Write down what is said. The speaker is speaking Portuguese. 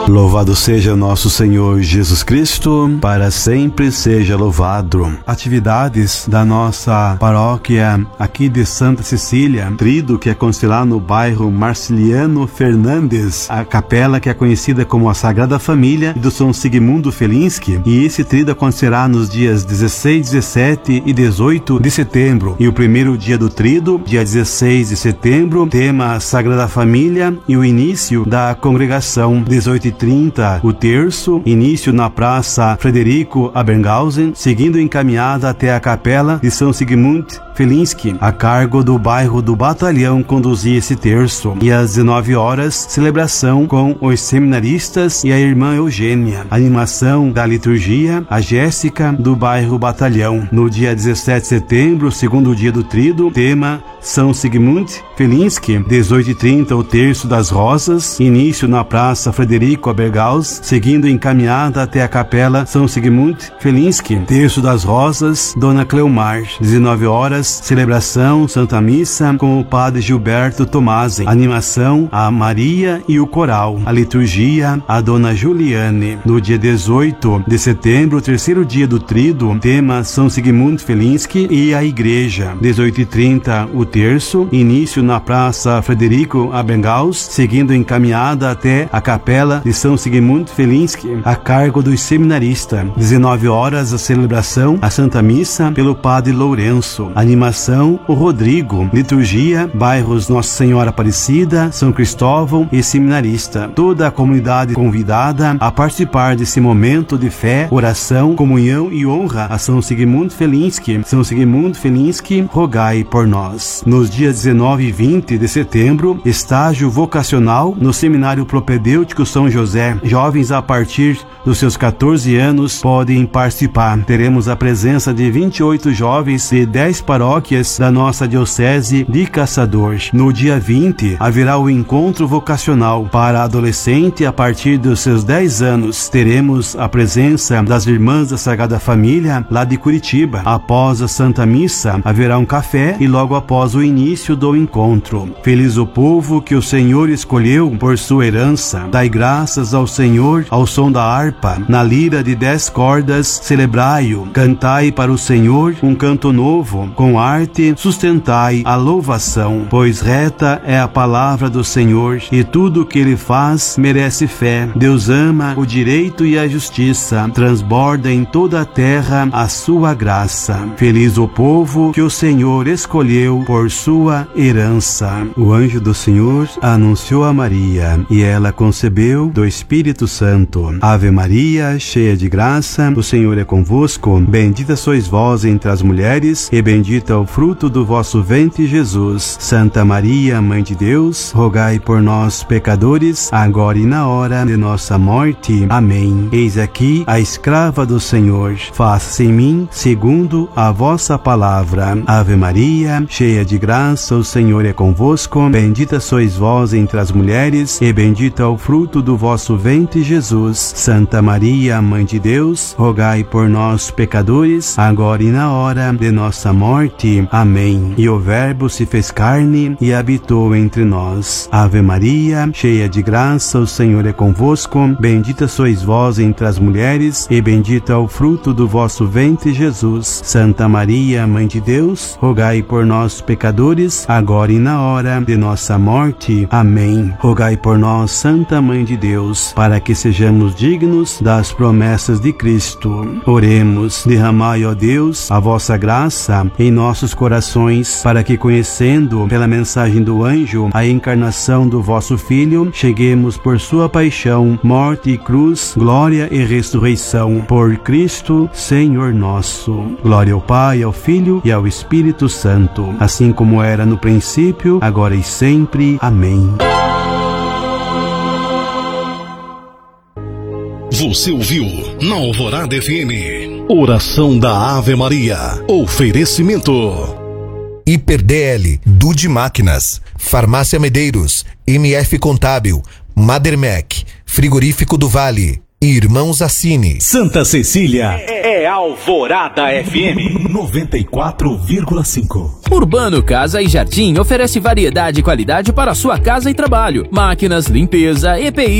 Louvado seja nosso Senhor Jesus Cristo, para sempre seja louvado. Atividades da nossa paróquia aqui de Santa Cecília, trido que acontecerá lá no bairro Marciliano Fernandes, a capela que é conhecida como a Sagrada Família do São Sigmundo Felinski, e esse trido acontecerá nos dias 16, 17 e 18 de setembro. E o primeiro dia do trido, dia 16 de setembro, tema Sagrada Família e o início da congregação. 18h30 o terço, início na Praça Frederico Abenghausen, seguindo encaminhada até a capela de São Sigmund Felinski, a cargo do bairro do Batalhão, conduzir esse terço. E às 19 horas, celebração com os seminaristas e a irmã Eugênia. Animação da liturgia, a Jéssica do bairro Batalhão. No dia 17 de setembro, segundo dia do trido, tema São Sigmund Felinski, 18h30 o terço das rosas, início na Praça Frederico Abenghausen, seguindo encaminhada até a capela São Sigmund Felinski, terço das rosas, Dona Cleomar. 19 horas, celebração Santa Missa com o Padre Gilberto Tomasi. Animação, a Maria e o coral. A liturgia, a Dona Juliane. No dia 18 de setembro, terceiro dia do trido, tema São Sigmund Felinski e a Igreja. 18h30 o terço, início na Praça Frederico Abenghausen, seguindo encaminhada até a capela de São Sigmund Felinski, a cargo dos seminaristas. 19 horas, a celebração, a Santa Missa pelo Padre Lourenço. Animação, o Rodrigo. Liturgia, bairros Nossa Senhora Aparecida, São Cristóvão e seminarista. Toda a comunidade convidada a participar desse momento de fé, oração, comunhão e honra a São Sigmund Felinski. São Sigmund Felinski, rogai por nós. Nos dias 19 e 20 de setembro, estágio vocacional no Seminário Propedêutico São José. Jovens a partir dos seus 14 anos podem participar. Teremos a presença de 28 jovens de 10 paróquias da nossa diocese de Caçador. No dia 20, haverá o encontro vocacional para adolescente a partir dos seus 10 anos. Teremos a presença das Irmãs da Sagrada Família lá de Curitiba. Após a Santa Missa, haverá um café e logo após o início do encontro. Feliz o povo que o Senhor escolheu por sua herança. Dai graças ao Senhor ao som da harpa, na lira de 10 cordas, celebrai-o. Cantai para o Senhor um canto novo, com arte sustentai a louvação, pois reta é a palavra do Senhor e tudo o que ele faz merece fé. Deus ama o direito e a justiça, transborda em toda a terra a sua graça. Feliz o povo que o Senhor escolheu por sua herança. O anjo do Senhor anunciou a Maria e ela concebeu do Espírito Santo. Ave Maria, cheia de graça, o Senhor é convosco. Bendita sois vós entre as mulheres e bendito é o fruto do vosso ventre, Jesus. Santa Maria, Mãe de Deus, rogai por nós, pecadores, agora e na hora de nossa morte. Amém. Eis aqui a escrava do Senhor. Faça-se em mim segundo a vossa palavra. Ave Maria, cheia de graça, o Senhor é convosco. Bendita sois vós entre as mulheres e bendito é o fruto do vosso ventre, Jesus. Santa Maria, Mãe de Deus, rogai por nós, pecadores, agora e na hora de nossa morte. Amém. E o Verbo se fez carne e habitou entre nós. Ave Maria, cheia de graça, o Senhor é convosco. Bendita sois vós entre as mulheres e bendito é o fruto do vosso ventre, Jesus. Santa Maria, Mãe de Deus, rogai por nós, pecadores, agora e na hora de nossa morte. Amém. Rogai por nós, Santa Mãe de Deus, para que sejamos dignos das promessas de Cristo. Oremos. Derramai, ó Deus, a vossa graça em nossos corações, para que, conhecendo pela mensagem do anjo a encarnação do vosso Filho, cheguemos por sua paixão, morte e cruz, glória e ressurreição. Por Cristo, Senhor nosso. Glória ao Pai, ao Filho e ao Espírito Santo, assim como era no princípio, agora e sempre. Amém. Você ouviu na Alvorada FM, oração da Ave Maria, oferecimento HiperDL, Dude Máquinas, Farmácia Medeiros, MF Contábil, Madermec, Frigorífico do Vale, Irmãos Assini. Santa Cecília é Alvorada FM 94,5. Urbano Casa e Jardim oferece variedade e qualidade para sua casa e trabalho. Máquinas, limpeza, EPI,